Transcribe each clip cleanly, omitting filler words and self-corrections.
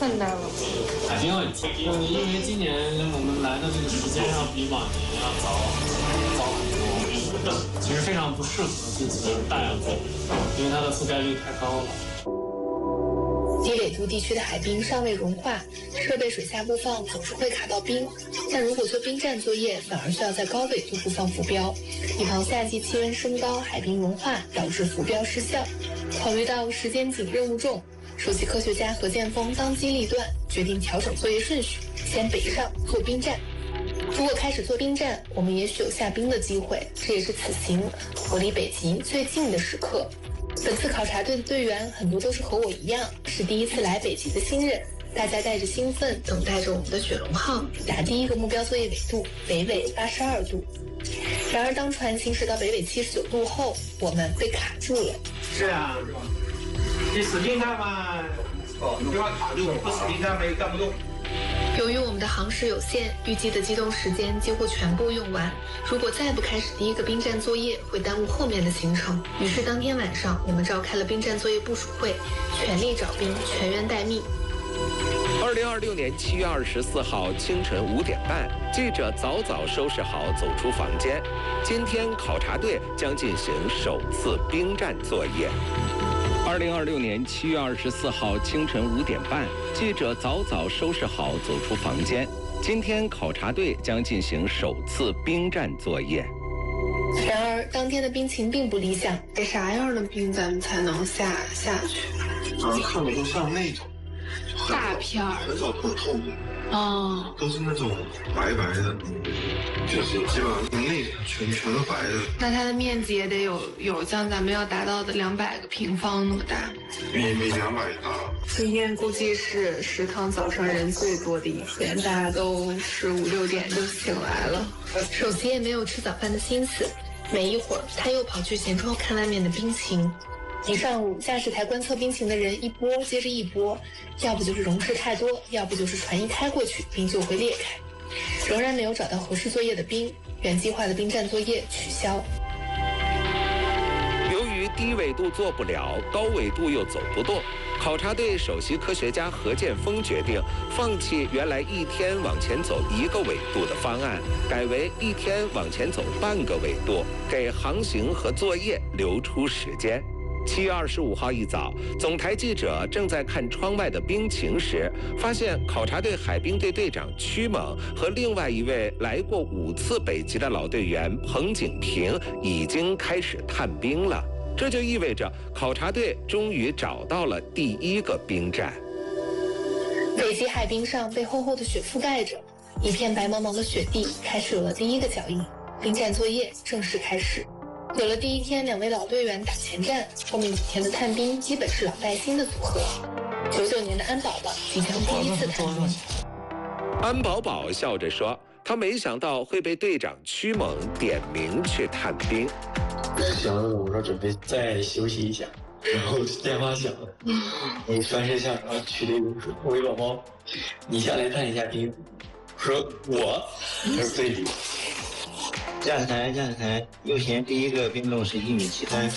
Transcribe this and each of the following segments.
困难了。 海冰问题，因为今年我们来的这个时间要比往年要早很多，其实非常不适合进行大量作业，因为它的覆盖率太高了。 低纬度地区的海冰尚未融化，设备水下布放总是会卡到冰。但如果做冰站作业，反而需要在高纬度布放浮标，以防夏季气温升高、海冰融化导致浮标失效。考虑到时间紧、任务重，首席科学家何建峰当机立断，决定调整作业顺序，先北上做冰站。如果开始做冰站，我们也许有下冰的机会，这也是此行我离北极最近的时刻。本次考察队的队员很多都是和我一样，是第一次来北极的新人，大家带着兴奋，等待着我们的雪龙号打第一个目标作业纬度，北纬82度。然而，当船行驶到北纬79度后，我们被卡住了。 是啊，你使劲干嘛？就要卡住，不使劲干没干不动。 由于我们的航时有限，预计的机动时间几乎全部用完。如果再不开始第一个冰站作业，会耽误后面的行程。于是当天晚上，我们召开了冰站作业部署会，全力找冰，全员待命。 2026年7月24号清晨5点半，记者早早收拾好走出房间。今天考察队将进行首次冰站作业。2026年7月24号清晨5点半，记者早早收拾好走出房间。今天考察队将进行首次冰站作业。 然而，当天的冰情并不理想。 得啥样的冰咱们才能下去？ 看的都像那种大片儿， 很少透透的，都是那种白白的，就是基本上内全都白的。 那它的面积也得有像咱们要达到的200个平方那么大， 比200大。 今天估计是食堂早上人最多的一天，大家都是5、6点就醒来了。 首席也没有吃早饭的心思，没一会儿他又跑去舷窗看外面的冰情。一上午，驾驶台观测冰情的人一波接着一波，要不就是溶质太多，要不就是船一开过去，冰就会裂开。仍然没有找到合适作业的冰，原计划的冰站作业取消。 由于低纬度做不了，高纬度又走不动，考察队首席科学家何建峰决定放弃原来一天往前走1个纬度的方案，改为一天往前走半个纬度，给航行和作业留出时间。7月25号一早，总台记者正在看窗外的冰情时，发现考察队海冰队队长曲猛和另外一位来过5次北极的老队员彭景平已经开始探冰了。这就意味着考察队终于找到了第1个冰站。 北极海冰上被厚厚的雪覆盖着，一片白茫茫的雪地开始有了第1个脚印，冰站作业正式开始。有了第1天2位老队员打前站，后面几天的探冰基本是老带新的组合。99年的安宝宝即将第1次探冰。 安宝宝笑着说，他没想到会被队长曲猛点名去探冰。 想着我说准备再休息一下，然后电话响了，我翻身下床，曲队友说：“喂，宝宝，你下来探一下冰。”我说：“我？”他说：“对。” 驾驶台，右舷第1个冰洞是1.73米。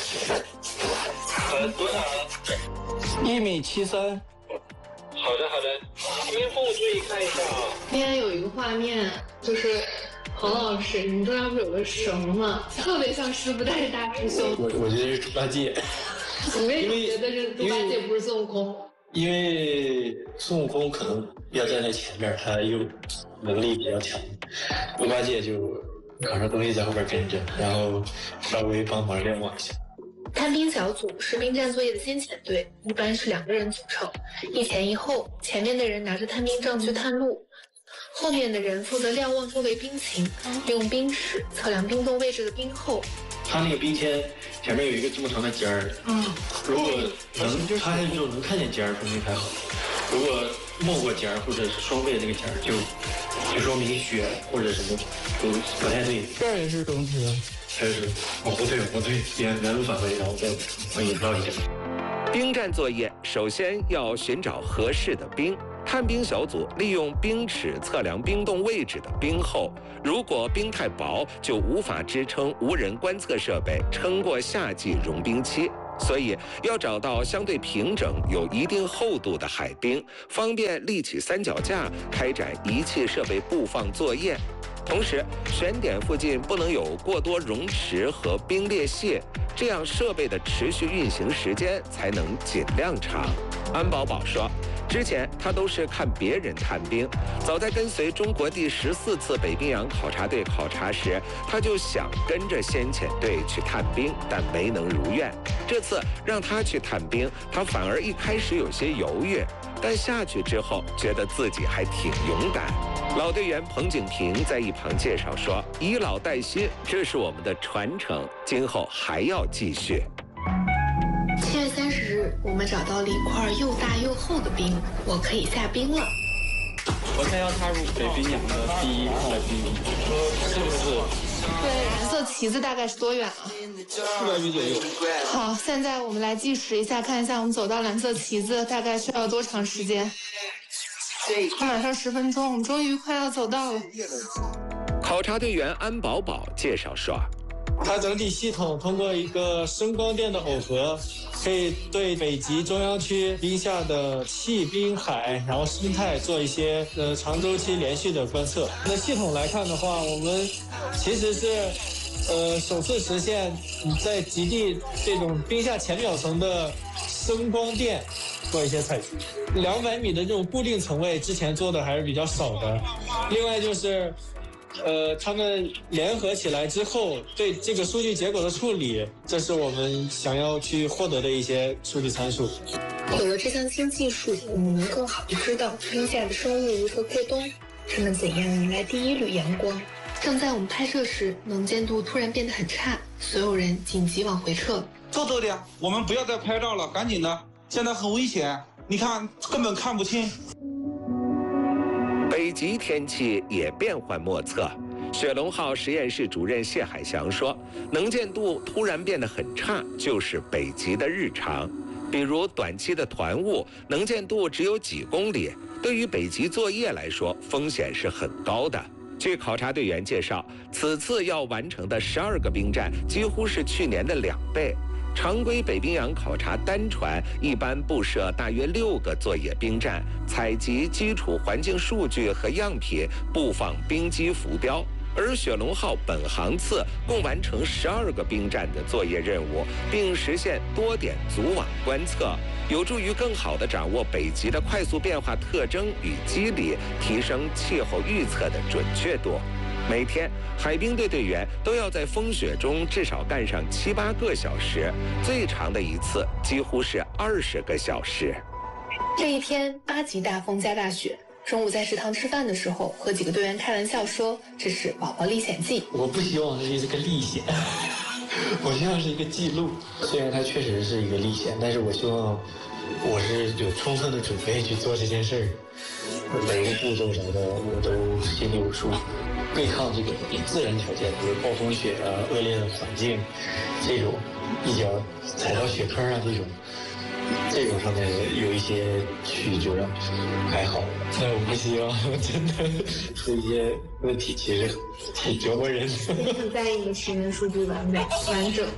多少？1.73米。好的。冰缝注意看一下啊。 今天有一个画面，就是彭老师，你中间不是有个绳吗？特别像师傅带着大师兄。 我觉得是猪八戒。 你为什么觉得是猪八戒不是孙悟空？ 因为孙悟空可能要站在前面，他又能力比较强，猪八戒就扛着东西在后边跟着，然后稍微帮忙瞭望一下。 探冰小组是冰站作业的先遣队，一般是2个人组成，一前一后，前面的人拿着探冰杖去探路，后面的人负责瞭望周围冰情，用冰尺测量冰洞位置的冰厚。 他那个冰签前面有一个这么长的尖儿，如果他就能看见尖儿，说明还好；如果没过尖儿或者是双倍那个尖儿，就说明雪或者什么都不太对。 这儿也是中指， 还是往后退，原路返回，然后再往引导一下。 冰站作业首先要寻找合适的冰。探冰小组利用冰尺测量冰洞位置的冰厚，如果冰太薄，就无法支撑无人观测设备撑过夏季融冰期。 所以要找到相对平整、有一定厚度的海冰，方便立起三脚架开展仪器设备布放作业。同时，选点附近不能有过多溶池和冰裂隙，这样设备的持续运行时间才能尽量长。安宝宝说，之前他都是看别人探冰，早在跟随中国第14次北冰洋考察队考察时，他就想跟着先遣队去探冰，但没能如愿。这次让他去探冰，他反而一开始有些犹豫，但下去之后觉得自己还挺勇敢。老队员彭景平在一旁介绍说，以老带新，这是我们的传承，今后还要继续。 7月30日，我们找到了一块又大又厚的冰，我可以下冰了。 我才要踏入北冰洋的第一块冰地，是不是？ 对，蓝色旗子大概是多远啊 ？400米左右。 好，现在我们来计时一下，看一下我们走到蓝色旗子大概需要多长时间。马上10分钟，我们终于快要走到了。 考察队员安宝宝介绍说， 它整体系统通过一个声光电的耦合，可以对北极中央区冰下的气、冰、海，然后生态做一些长周期连续的观测。那系统来看的话，我们其实是首次实现在极地这种冰下浅表层的声光电做一些采集。200米的这种固定层位之前做的还是比较少的。另外就是他们联合起来之后对这个数据结果的处理，这是我们想要去获得的一些数据参数。 有了这项新技术，我们能更好地知道冰下的生物如何过冬，它们怎样迎来第一缕阳光。正在我们拍摄时，能见度突然变得很差，所有人紧急往回撤。 偷偷的，我们不要再拍照了，赶紧的，现在很危险，你看根本看不清。 北极天气也变幻莫测。雪龙号实验室主任谢海翔说，能见度突然变得很差，就是北极的日常。比如短期的团雾，能见度只有几公里，对于北极作业来说，风险是很高的。据考察队员介绍，此次要完成的12个冰站，几乎是去年的2倍。常规北冰洋考察单船一般布设大约6个作业冰站，采集基础环境数据和样品，布放冰基浮标。而雪龙号本航次共完成12个冰站的作业任务，并实现多点组网观测，有助于更好地掌握北极的快速变化特征与机理，提升气候预测的准确度。每天，海冰队队员都要在风雪中至少干上7、8个小时，最长的一次几乎是20个小时。 这一天，8级大风加大雪。中午在食堂吃饭的时候，和几个队员开玩笑说，这是宝宝历险记。 我不希望这是个历险，我希望是一个记录。虽然它确实是一个历险，但是我希望我是有充分的准备去做这件事儿，每一个步骤啥的我都心里有数。对抗这个自然条件，比如暴风雪啊、恶劣的环境，这种一脚踩到雪坑啊这种上面有一些曲折，还好。但我不希望真的出一些问题，其实挺折磨人的。 你很在意实验数据完美完整？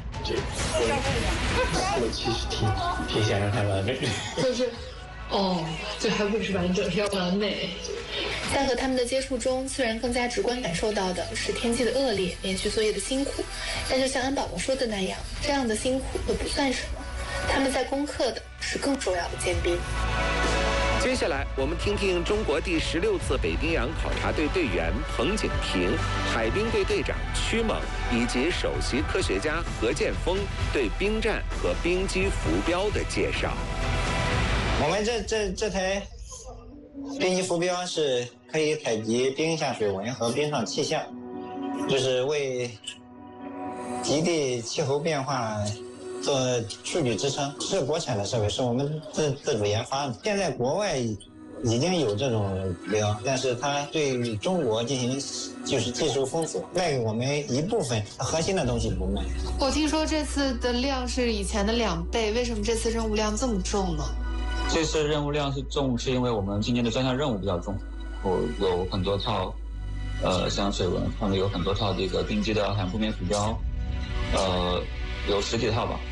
我其实挺想让它完美的。 就是这还不是完整，是要完美。 在和他们的接触中，虽然更加直观感受到的是天气的恶劣、连续作业的辛苦，但就像安宝宝说的那样，这样的辛苦都不算什么。他们在攻克的是更重要的坚冰。 接下来，我们听听中国第16次北冰洋考察队队员彭景平、海冰队队长曲猛以及首席科学家何建峰对冰站和冰基浮标的介绍。 我们这台冰基浮标是可以采集冰下水温和冰上气象，就是为极地气候变化做数据支撑，是国产的设备，是我们自主研发的。现在国外已经有这种标，但是它对中国进行就是技术封锁，卖给我们一部分，核心的东西不卖。 我听说这次的量是以前的2倍，为什么这次任务量这么重呢？ 这次任务量是重，是因为我们今年的专项任务比较重，有很多套像水文，他们有很多套这个冰基的海洋不明浮标，有10几套吧，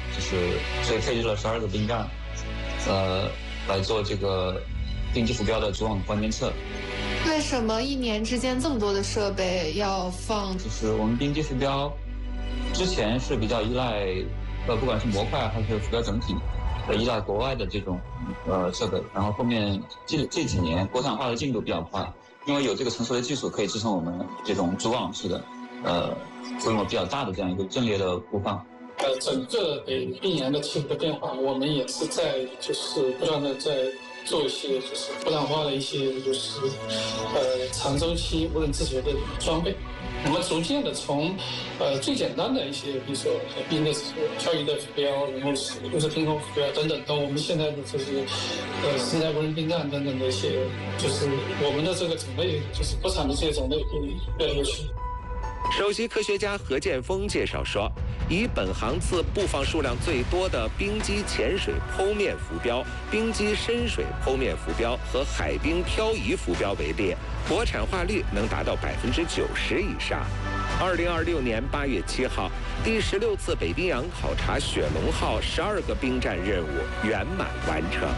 所以配置了12个兵站，来做这个冰机浮标的主网观监测。 为什么一年之间这么多的设备要放？ 就是我们冰机浮标之前是比较依赖，不管是模块还是浮标整体，依赖国外的这种设备。然后后面这几年国产化的进度比较快，因为有这个成熟的技术可以支撑我们这种主网式的规模比较大的这样一个阵列的播放。 整个北冰洋的气候的变化，我们也是在不断的在做一些国产化的一些长周期无人自觉的装备。我们逐渐的从最简单的一些，比如说海冰的漂移的浮标，然后是天空浮标等等，到我们现在的生态无人冰站等等的一些，我们的这个种类，国产的这些种类越来越多。 首席科学家何建峰介绍说，以本航次布放数量最多的冰机潜水剖面浮标、冰机深水剖面浮标和海冰漂移浮标为例，国产化率能达到90%以上。2026年8月7号，第16次北冰洋考察雪龙号12个冰站任务圆满完成。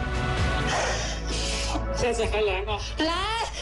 下次还来吗？ 来，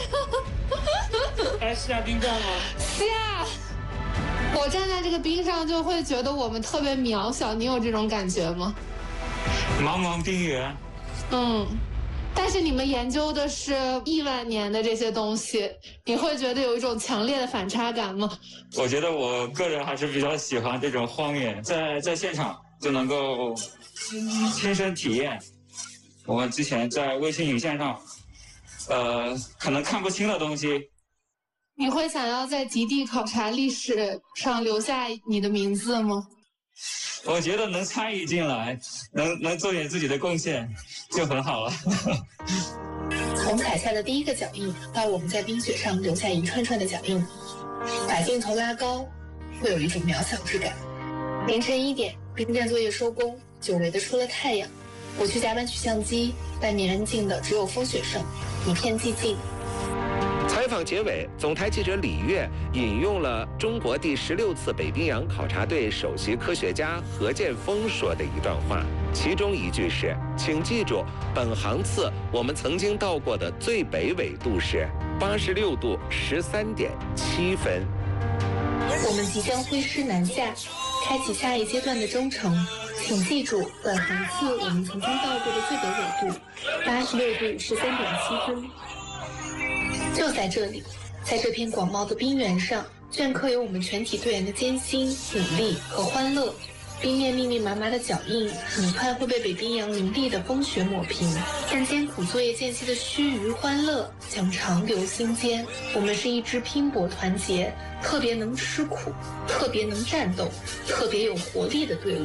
还下冰站吗？ 下。我站在这个冰上就会觉得我们特别渺小，你有这种感觉吗？ 茫茫冰原。 但是你们研究的是亿万年的这些东西，你会觉得有一种强烈的反差感吗？ 我觉得我个人还是比较喜欢这种荒野，在现场就能够亲身体验。我们之前在卫星影像上，可能看不清的东西。 你会想要在极地考察历史上留下你的名字吗？ 我觉得能参与进来，能做点自己的贡献，就很好了。 从踩下的第一个脚印到我们在冰雪上留下一串串的脚印，把镜头拉高，会有一种渺小之感。凌晨1点，冰站作业收工，久违的出了太阳。我去甲板取相机，外面安静的只有风雪声，一片寂静。 采访结尾，总台记者李月引用了中国第16次北冰洋考察队首席科学家何建峰说的一段话，其中一句是：“请记住，本航次我们曾经到过的最北纬度是86度13.7分。” 我们即将挥师南下，开启下一阶段的征程。请记住，本航次我们曾经到过的最北纬度86度13.7分。就在这里，在这片广袤的冰原上，镌刻有我们全体队员的艰辛、努力和欢乐。冰面密密麻麻的脚印，很快会被北冰洋林地的风雪抹平，但艰苦作业间隙的须臾欢乐将长留心间。我们是一支拼搏团结、特别能吃苦、特别能战斗、特别有活力的队伍。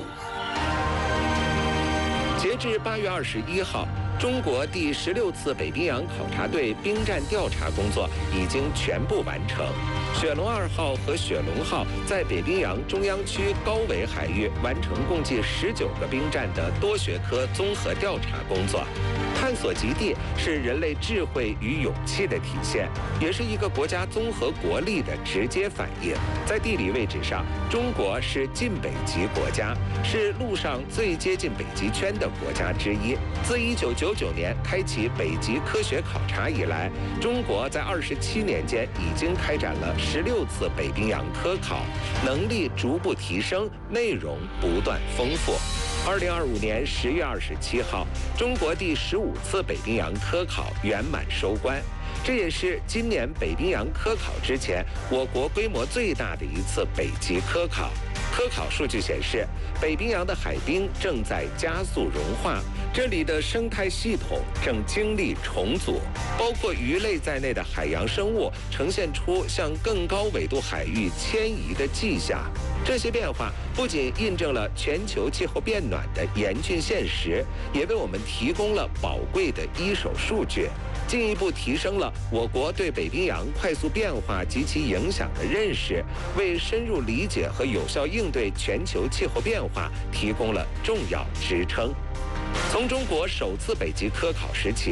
截至8月21号，中国第16次北冰洋考察队冰站调查工作已经全部完成。雪龙2号和雪龙号在北冰洋中央区高纬海域完成共计19个冰站的多学科综合调查工作。探索极地是人类智慧与勇气的体现，也是一个国家综合国力的直接反应。在地理位置上，中国是近北极国家，是陆上最接近北极圈的国家之一。自1999年开启北极科学考察以来，中国在27年间已经开展了16次北冰洋科考，能力逐步提升，内容不断丰富。2025年10月27号，中国第15次北冰洋科考圆满收官。这也是今年北冰洋科考之前，我国规模最大的一次北极科考。科考数据显示，北冰洋的海冰正在加速融化，这里的生态系统正经历重组，包括鱼类在内的海洋生物呈现出向更高纬度海域迁移的迹象。这些变化不仅印证了全球气候变暖的严峻现实，也为我们提供了宝贵的一手数据，进一步提升了我国对北冰洋快速变化及其影响的认识，为深入理解和有效应对全球气候变化提供了重要支撑。从中国首次北极科考时起，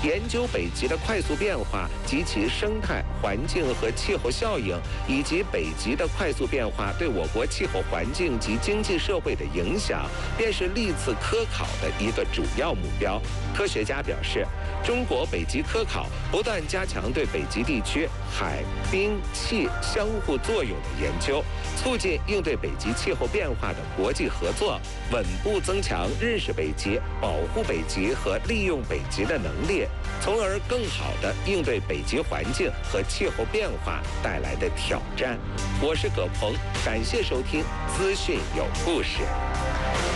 研究北极的快速变化及其生态环境和气候效应，以及北极的快速变化对我国气候环境及经济社会的影响，便是历次科考的一个主要目标。科学家表示，中国北极科考不断加强对北极地区海、冰、气相互作用的研究，促进应对北极气候变化的国际合作，稳步增强认识北极、保护北极和利用北极的能力，从而更好地应对北极环境和气候变化带来的挑战。我是葛鹏，感谢收听资讯有故事。